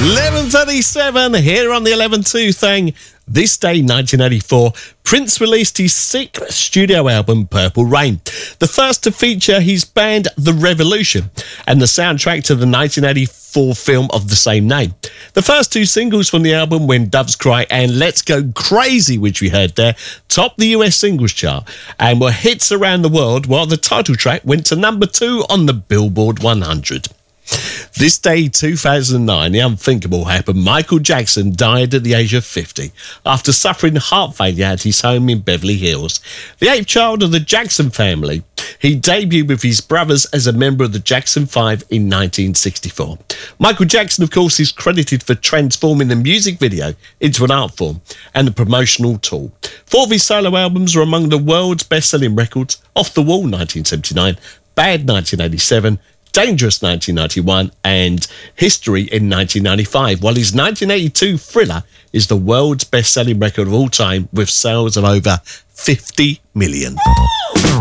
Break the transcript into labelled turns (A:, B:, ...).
A: 11:37 here on the 11:2 thing. This day, 1984, Prince released his sixth studio album, Purple Rain, the first to feature his band The Revolution, and the soundtrack to the 1984 film of the same name. The first two singles from the album, When Doves Cry and Let's Go Crazy, which we heard there, topped the US singles chart and were hits around the world, while the title track went to number 2 on the Billboard 100. This day, 2009, the unthinkable happened. Michael Jackson died at the age of 50 after suffering heart failure at his home in Beverly Hills. The eighth child of the Jackson family, he debuted with his brothers as a member of the Jackson 5 in 1964. Michael Jackson, of course, is credited for transforming the music video into an art form and a promotional tool. 4 of his solo albums are among the world's best-selling records: Off the Wall 1979, Bad 1987, Dangerous 1991 and History in 1995, while his 1982 Thriller is the world's best-selling record of all time with sales of over 50 million.